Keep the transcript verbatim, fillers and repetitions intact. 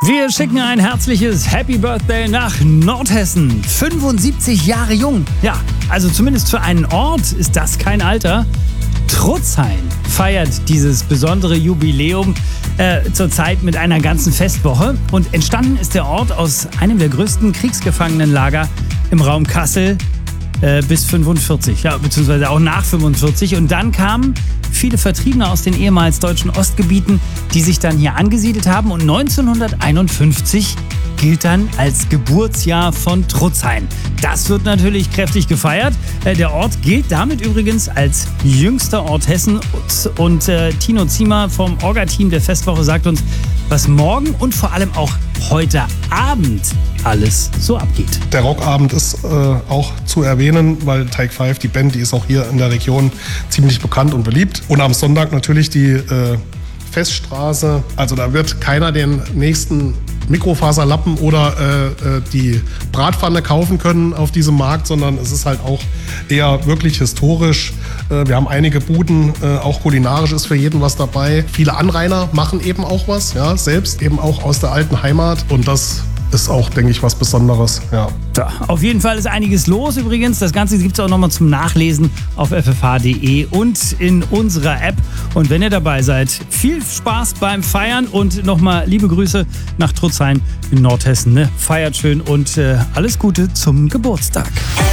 Wir schicken ein herzliches Happy Birthday nach Nordhessen. fünfundsiebzig Jahre jung. Ja, also zumindest für einen Ort ist das kein Alter. Trutzhain feiert dieses besondere Jubiläum äh, zurzeit mit einer ganzen Festwoche. Und entstanden ist der Ort aus einem der größten Kriegsgefangenenlager im Raum Kassel äh, bis fünfundvierzig, ja, beziehungsweise auch nach fünfundvierzig. Und dann kamen viele Vertriebene aus den ehemals deutschen Ostgebieten, die sich dann hier angesiedelt haben. Und neunzehnhunderteinundfünfzig gilt dann als Geburtsjahr von Trutzhain. Das wird natürlich kräftig gefeiert. Der Ort gilt damit übrigens als jüngster Ort Hessen. Und äh, Tino Ziemer vom Orga-Team der Festwoche sagt uns, was morgen und vor allem auch heute Abend alles so abgeht. Der Rockabend ist äh, auch zu erwähnen, weil Take Five, die Band, die ist auch hier in der Region ziemlich bekannt und beliebt. Und am Sonntag natürlich die äh, Feststraße. Also da wird keiner den nächsten Mikrofaserlappen oder äh, äh, die Bratpfanne kaufen können auf diesem Markt, sondern es ist halt auch eher wirklich historisch. Äh, wir haben einige Buden, äh, auch kulinarisch ist für jeden was dabei. Viele Anrainer machen eben auch was, ja, selbst eben auch aus der alten Heimat, und das ist auch, denke ich, was Besonderes. Ja. So, auf jeden Fall ist einiges los übrigens. Das Ganze gibt es auch nochmal zum Nachlesen auf f f h punkt d e und in unserer App. Und wenn ihr dabei seid, viel Spaß beim Feiern und nochmal liebe Grüße nach Trutzhain in Nordhessen. Ne? Feiert schön und äh, alles Gute zum Geburtstag.